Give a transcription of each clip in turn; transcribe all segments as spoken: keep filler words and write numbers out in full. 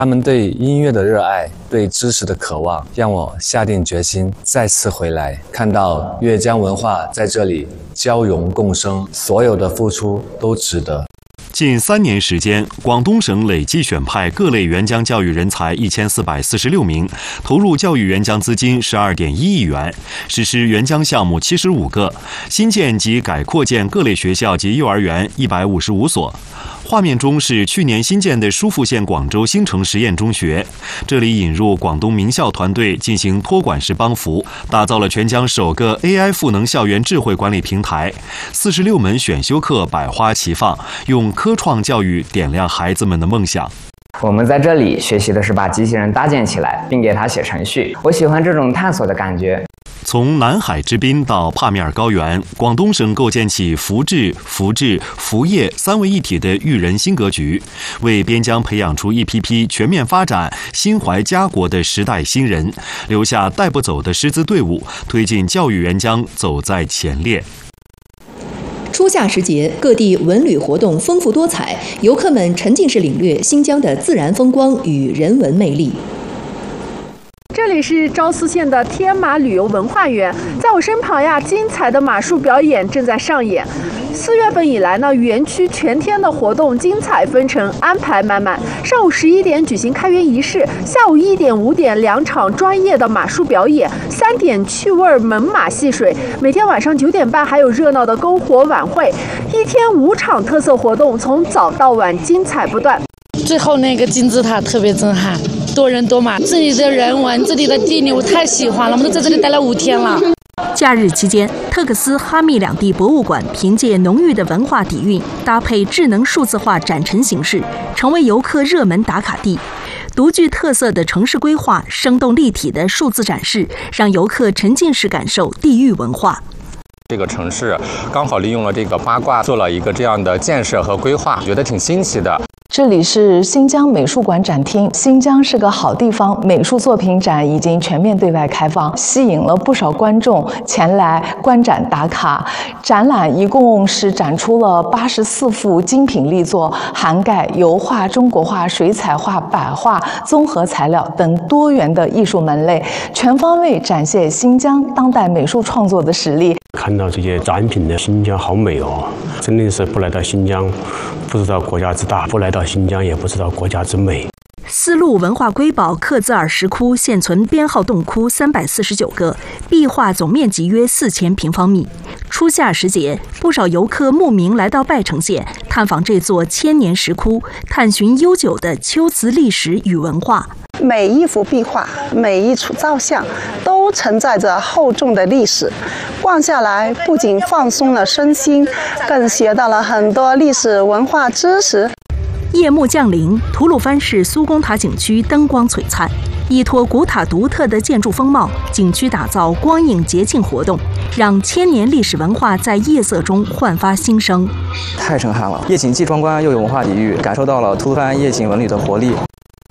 他们对音乐的热爱，对知识的渴望，让我下定决心再次回来，看到粤江文化在这里交融共生，所有的付出都值得。 近三年时间，广东省累计选派各类援疆教育人才一千四百四十六名，投入教育援疆资金十二点一亿元，实施援疆项目七十五个，新建及改扩建各类学校及幼儿园一百五十五所。画面中是去年新建的疏附县广州新城实验中学，这里引入广东名校团队进行托管式帮扶，打造了全疆首个 A I 赋能校园智慧管理平台。四十六门选修课百花齐放，用科创教育点亮孩子们的梦想。 我们在这里学习的是把机器人搭建起来，并给它写程序。我喜欢这种探索的感觉。 从南海之滨到帕米尔高原，广东省构建起福智、福智、福业三位一体的育人新格局，为边疆培养出一批批全面发展、心怀家国的时代新人，留下带不走的师资队伍，推进教育援疆走在前列。 初夏时节，各地文旅活动丰富多彩，游客们沉浸式领略新疆的自然风光与人文魅力。 这里是昭苏县的天马旅游文化园，在我身旁呀，精彩的马术表演正在上演。四月份以来呢，园区全天的活动精彩纷呈，安排满满。上午十一点举行开园仪式，下午一点、五点两场专业的马术表演，三点趣味猛犸戏水，每天晚上九点半还有热闹的篝火晚会，一天五场特色活动，从早到晚精彩不断。 最后那个金字塔特别震撼，多人多马，这里的人文，这里的地理我太喜欢了，我们都在这里待了五天了。 假日期间，特克斯、哈密两地博物馆凭借浓郁的文化底蕴，搭配智能数字化展陈形式，成为游客热门打卡地。独具特色的城市规划、生动立体的数字展示，让游客沉浸式感受地域文化。 这个城市刚好利用了这个八卦，做了一个这样的建设和规划，觉得挺新奇的。 这里是新疆美术馆展厅，新疆是个好地方，美术作品展已经全面对外开放，吸引了不少观众前来观展打卡。展览一共是展出了八十四幅精品力作，涵盖油画、中国画、水彩画、版画、综合材料等多元的艺术门类，全方位展现新疆当代美术创作的实力。 看到这些展品的新疆好美哦，真的是不来到新疆不知道国家之大，不来到新疆也不知道国家之美。 丝路文化瑰宝克孜尔石窟现存编号洞窟三百四十九个，壁画总面积约四千平方米。初夏时节，不少游客慕名来到拜城县，探访这座千年石窟，探寻悠久的秋瓷历史与文化。 每一幅壁画，每一处造像，都承载着厚重的历史。逛下来，不仅放松了身心，更学到了很多历史文化知识。 夜幕降临，吐鲁番市苏公塔景区灯光璀璨，依托古塔独特的建筑风貌，景区打造光影节庆活动，让千年历史文化在夜色中焕发新生。 太震撼了！夜景既壮观又有文化底蕴，感受到了吐鲁番夜景文旅的活力。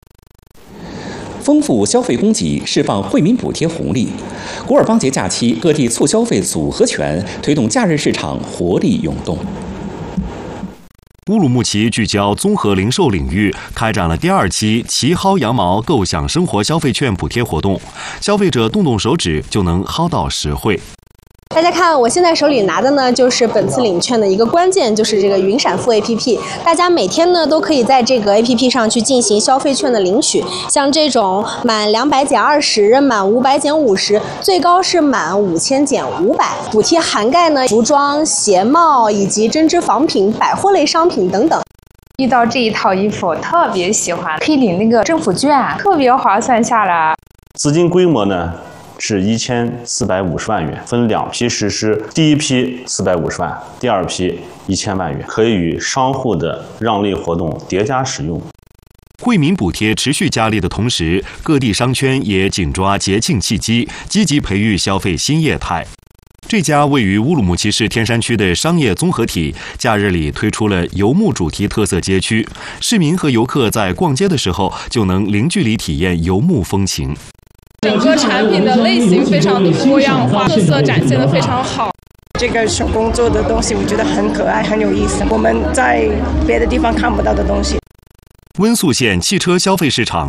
丰富消费供给，释放惠民补贴红利。古尔邦节假期，各地促消费组合拳，推动假日市场活力涌动。 乌鲁木齐聚焦综合零售领域，开展了第二期齐薅羊毛购享生活消费券补贴活动，消费者动动手指就能薅到实惠。 大家看，我现在手里拿的呢，就是本次领券的一个关键，就是这个云闪付 A P P。大家每天呢都可以在这个 A P P 上去进行消费券的领取，像这种满两百减二十，满五百减五十，最高是满五千减五百。补贴涵盖呢服装、鞋帽以及针织仿品、百货类商品等等。 遇到这一套衣服我特别喜欢，可以领那个政府券，特别划算下来。 资金规模呢？是一千四百五十万元，分两批实施。第一批四百五十万，第二批一千万元，可以与商户的让利活动叠加使用。 惠民补贴持续加力的同时，各地商圈也紧抓节庆契机，积极培育消费新业态。这家位于乌鲁木齐市天山区的商业综合体，假日里推出了游牧主题特色街区，市民和游客在逛街的时候就能零距离体验游牧风情。 整个产品的类型非常的多样化，特色展现得非常好。 这个手工做的东西，我觉得很可爱，很有意思，我们在别的地方看不到的东西。 温宿县汽车消费市场